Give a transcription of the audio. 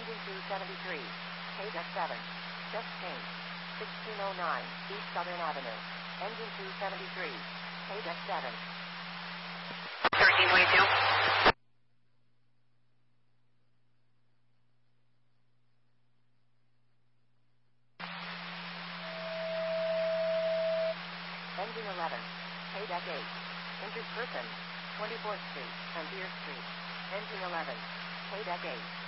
Engine 273. Paydeck 7. Just changed. 1609 East Southern Avenue. Engine 273. Paydeck 7. 1322. Engine 11. Paydeck 8. Injured person. 24th Street, Frontier Street. Engine 11. Paydeck 8.